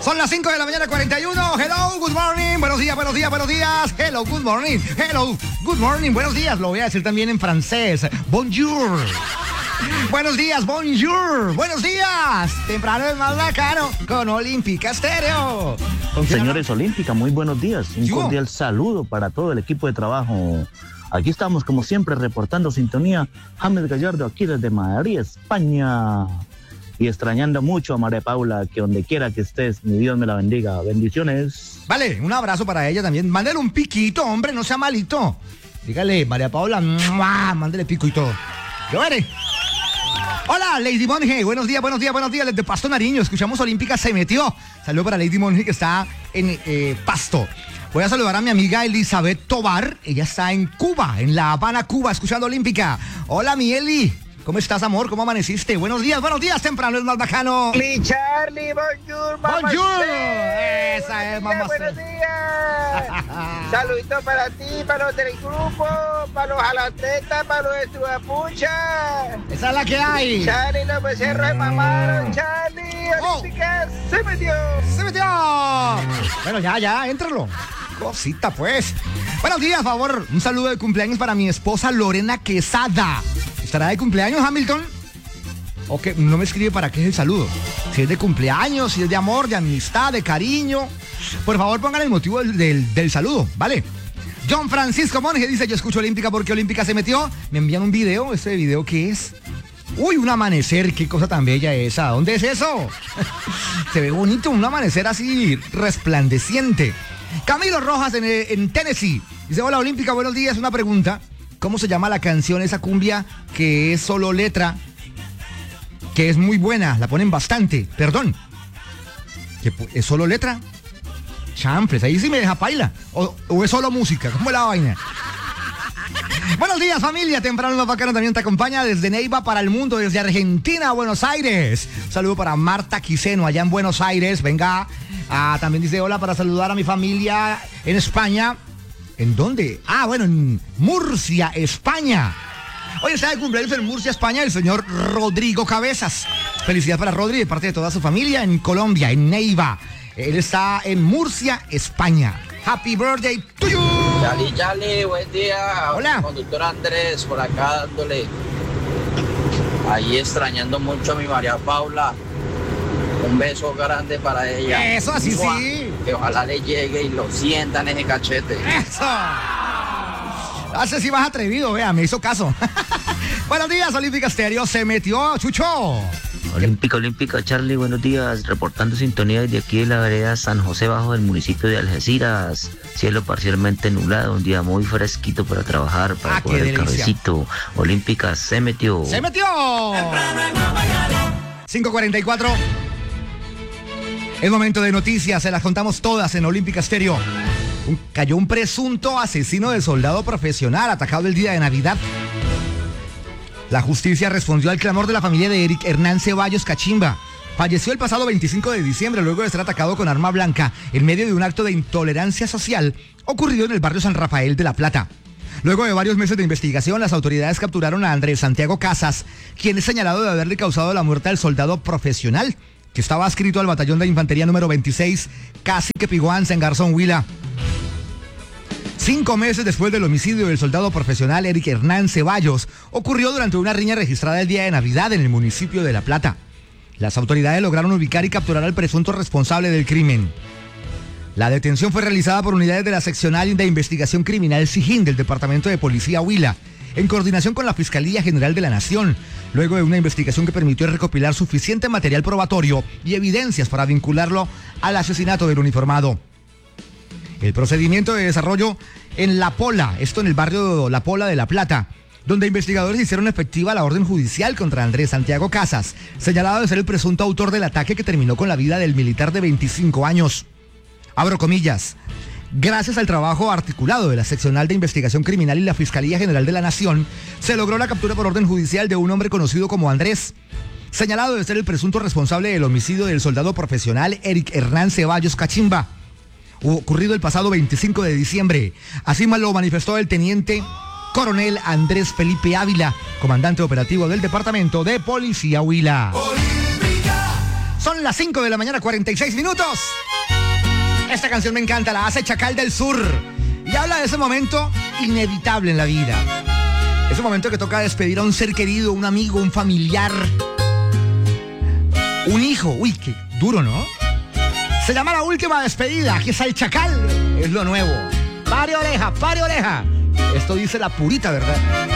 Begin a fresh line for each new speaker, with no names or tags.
Son las 5 de la mañana, 41. Hello, good morning. Buenos días, buenos días, buenos días. Hello, good morning. Hello, good morning. Buenos días. Lo voy a decir también en francés. Bonjour. Buenos días, bonjour. Buenos días. Temprano es más bacano con Olímpica Estéreo.
Señores Olímpica, muy buenos días. Un cordial saludo para todo el equipo de trabajo. Aquí estamos, como siempre, reportando sintonía. James Gallardo, aquí desde Madrid, España. Y extrañando mucho a María Paula, que donde quiera que estés, mi Dios me la bendiga. Bendiciones.
Vale, un abrazo para ella también. Mándale un piquito, hombre, no sea malito. Dígale, María Paula, mándale pico y todo. Yo veré. Hola, Lady Monge. Buenos días, buenos días, buenos días. Desde Pasto, Nariño. Escuchamos Olímpica se metió. Saludo para Lady Monge, que está en Pasto. Voy a saludar a mi amiga Elizabeth Tobar. Ella está en Cuba, en La Habana, Cuba, escuchando Olímpica. Hola, mi Eli. ¿Cómo estás, amor? ¿Cómo amaneciste? Buenos días, temprano es más bacano.
Mi Charlie, bonjour, mamá.
Bonjour. Esa es, mamá.
Buenos días. Saludito para ti, para los del grupo, para los alatletas, para los estudapuchas.
Esa es la que hay.
Charlie, los becerros de mamá, Charlie, Olímpica, se metió.
Se metió. Bueno, ya, éntralo. Cosita, pues. Buenos días, favor. Un saludo de cumpleaños para mi esposa Lorena Quesada. ¿Estará de cumpleaños, Hamilton? ¿O que no me escribe para qué es el saludo? Si es de cumpleaños, si es de amor, de amistad, de cariño. Por favor, pongan el motivo del saludo, ¿vale? John Francisco Monge dice, yo escucho Olímpica porque Olímpica se metió. Me envían un video. ¿Este video qué es? Uy, un amanecer, qué cosa tan bella esa. ¿Dónde es eso? Se ve bonito, un amanecer así resplandeciente. Camilo Rojas en Tennessee dice, hola Olímpica, buenos días. Una pregunta. ¿Cómo se llama la canción, esa cumbia que es solo letra, que es muy buena? La ponen bastante, perdón. ¿Que es solo letra? Champles, ahí sí me deja paila. O es solo música, ¿cómo es la vaina? Buenos días, familia. Temprano más bacano también te acompaña desde Neiva para el mundo, desde Argentina a Buenos Aires. Un saludo para Marta Quiseno allá en Buenos Aires. Venga, también dice hola para saludar a mi familia en España. ¿En dónde? Bueno, en Murcia, España. Hoy está de cumpleaños en Murcia, España, el señor Rodrigo Cabezas. Felicidad para Rodri de parte de toda su familia en Colombia, en Neiva. Él está en Murcia, España. Happy birthday to you.
Yali, buen día.
Hola.
Conductor Andrés, por acá dándole. Ahí extrañando mucho a mi María Paula. Un beso grande para ella.
Eso, así sí.
Que ojalá le llegue y lo sientan en ese cachete.
Eso. Hace sí más atrevido, vea, me hizo caso. Buenos días, Olímpica Estéreo. Se metió, Chucho.
Olímpica, Charlie, buenos días. Reportando sintonía desde aquí de la vereda San José Bajo del municipio de Algeciras. Cielo parcialmente nublado, un día muy fresquito para trabajar, para coger el cafecito. Olímpica se metió.
¡Se metió! 5:44. Es momento de noticias, se las contamos todas en Olímpica Estéreo. Cayó un presunto asesino de soldado profesional atacado el día de Navidad. La justicia respondió al clamor de la familia de Eric Hernán Ceballos Cachimba. Falleció el pasado 25 de diciembre luego de ser atacado con arma blanca en medio de un acto de intolerancia social ocurrido en el barrio San Rafael de La Plata. Luego de varios meses de investigación, las autoridades capturaron a Andrés Santiago Casas, quien es señalado de haberle causado la muerte al soldado profesional, que estaba adscrito al batallón de infantería número 26, Cacique Piguanza en Garzón Huila. 5 meses después del homicidio del soldado profesional Eric Hernán Ceballos, ocurrió durante una riña registrada el día de Navidad en el municipio de La Plata. Las autoridades lograron ubicar y capturar al presunto responsable del crimen. La detención fue realizada por unidades de la Seccional de Investigación Criminal SIJIN del Departamento de Policía Huila, en coordinación con la Fiscalía General de la Nación, luego de una investigación que permitió recopilar suficiente material probatorio y evidencias para vincularlo al asesinato del uniformado. El procedimiento de desarrollo en La Pola, esto en el barrio La Pola de La Plata, donde investigadores hicieron efectiva la orden judicial contra Andrés Santiago Casas, señalado de ser el presunto autor del ataque que terminó con la vida del militar de 25 años. Abro comillas. Gracias al trabajo articulado de la Seccional de Investigación Criminal y la Fiscalía General de la Nación, se logró la captura por orden judicial de un hombre conocido como Andrés, señalado de ser el presunto responsable del homicidio del soldado profesional Eric Hernán Ceballos Cachimba, ocurrido el pasado 25 de diciembre. Así lo manifestó el teniente coronel Andrés Felipe Ávila, comandante operativo del Departamento de Policía Huila. Son las 5 de la mañana, 46 minutos. Esta canción me encanta, la hace Chacal del Sur. Y habla de ese momento inevitable en la vida. Ese momento que toca despedir a un ser querido, un amigo, un familiar, un hijo. Uy, qué duro, ¿no? Se llama La Última Despedida. Aquí está el Chacal. Es lo nuevo. Pare oreja, pare oreja. Esto dice la purita, ¿verdad?